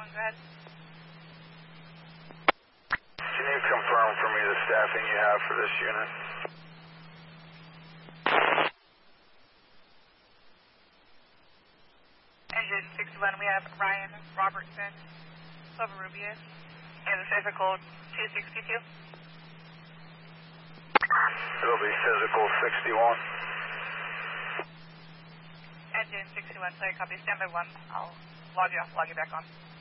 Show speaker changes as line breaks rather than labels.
61, go ahead.
Can you confirm for me the staffing you have for this unit?
Engine 61, we have Ryan Robertson, Covarrubias, and the physical 262.
It'll be physical 61.
Engine 61, sorry, copy, standby 1. I'll log you off, log you back on.